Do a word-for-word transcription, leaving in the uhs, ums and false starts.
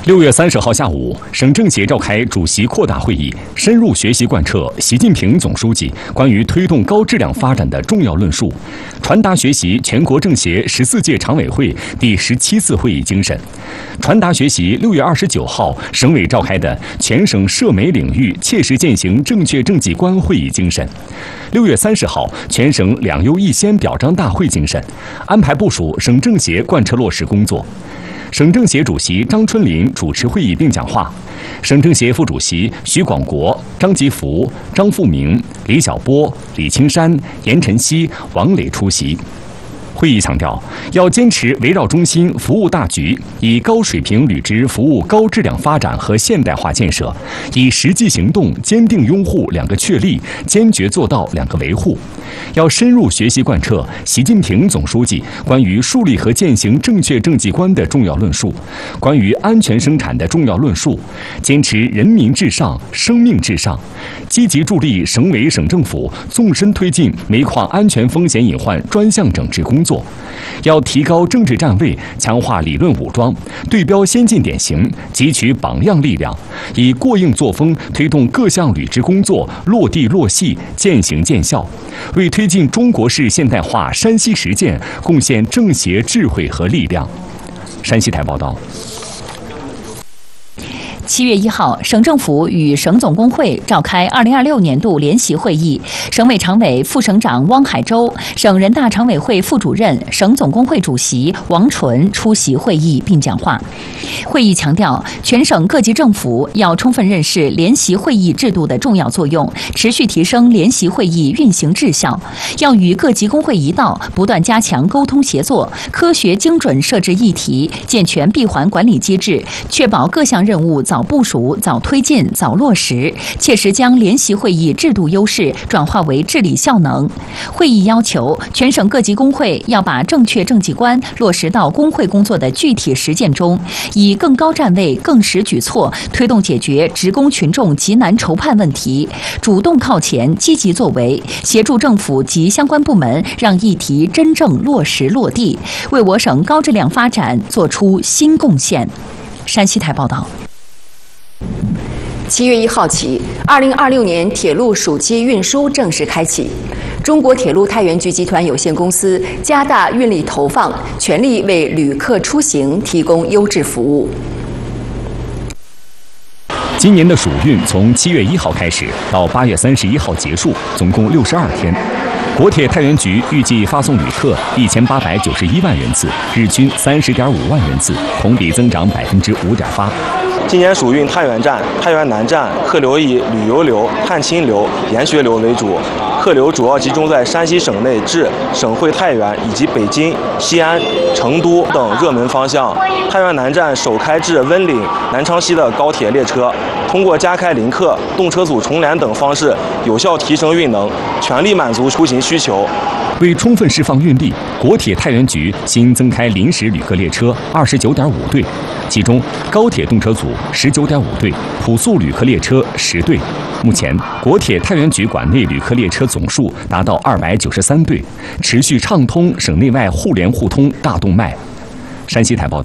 六月三十号下午，省政协召开主席扩大会议，深入学习贯彻习近平总书记关于推动高质量发展的重要论述，传达学习全国政协十四届常委会第十七次会议精神，传达学习六月二十九号省委召开的全省涉美领域切实践行正确政绩观会议精神，六月三十号全省两优一先表彰大会精神，安排部署省政协贯彻落实工作。省政协主席张春林主持会议并讲话，省政协副主席徐广国、张吉福、张富明、李小波、李青山、严晨曦、王磊出席。会议强调，要坚持围绕中心服务大局，以高水平履职服务高质量发展和现代化建设，以实际行动坚定拥护两个确立，坚决做到两个维护。要深入学习贯彻习近平总书记关于树立和践行正确政绩观的重要论述，关于安全生产的重要论述，坚持人民至上、生命至上，积极助力省委省政府纵深推进煤矿安全风险隐患专项整治工作。要提高政治站位，强化理论武装，对标先进典型，汲取榜样力量，以过硬作风推动各项履职工作落地落细、渐行渐效，为推进中国式现代化山西实践贡献政协智慧和力量。山西台报道。 七月一号，省政府与省总工会召开二零二六年度联席会议，省委常委、副省长汪海洲、省人大常委会副主任、省总工会主席王纯出席会议并讲话。会议强调，全省各级政府要充分认识联席会议制度的重要作用，持续提升联席会议运行质效，要与各级工会一道，不断加强沟通协作，科学精准设置议题，健全闭环管理机制，确保各项任务早部署、早推进、早落实，切实将联席会议制度优势转化为治理效能。会议要求，全省各级工会要把正确政绩观落实到工会工作的具体实践中，以更高站位、更实举措，推动解决职工群众急难愁盼问题，主动靠前、积极作为，协助政府及相关部门让议题真正落实落地，为我省高质量发展做出新贡献。山西台报道。 七月一号起，二零二六年铁路暑期运输正式开启。中国铁路太原局集团有限公司加大运力投放，全力为旅客出行提供优质服务。 今年的暑运从七月一号开始到八月三十一号结束，总共六十二天。国铁太原局预计发送旅客一千八百九十一万人次，日均三十点五万人次，同比增长百分之五点八。 今年暑运太原站、太原南站客流以旅游流、探亲流、研学流为主，客流主要集中在山西省内至省会太原以及北京、西安、成都等热门方向。太原南站首开至温岭、南昌西的高铁列车，通过加开临客、动车组重联等方式，有效提升运能，全力满足出行需求。 为充分释放运力，国铁太原局新增开临时旅客列车二十九点五对，其中高铁动车组十九点五对，普速旅客列车十对。目前，国铁太原局管内旅客列车总数达到二百九十三对，持续畅通省内外互联互通大动脉。山西台报道。